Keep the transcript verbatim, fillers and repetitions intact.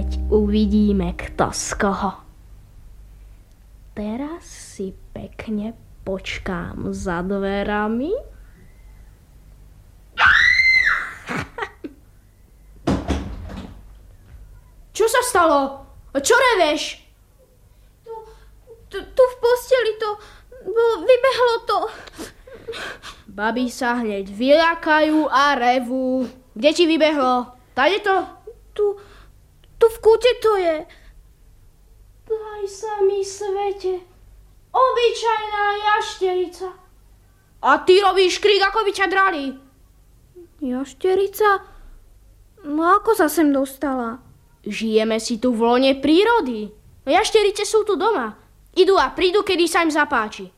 Hneď uvidíme, kto z koho. Teraz si pekne počkám za dverami. Čo sa stalo? Čo reveš? Tu, tu, tu v posteli to... Vybehlo to. Baby sa hneď vyľakajú a revú. Kde ti vybehlo? Tade to? Tu, tu v kúte to je. Daj sa mi svete. Obyčajná jašterica. A ty robíš krík, ako by ťa drali. Jašterica? No ako sa sem dostala? Žijeme si tu v lone prírody. Jašterice sú tu doma. Idú a prídu, kedy sa im zapáči.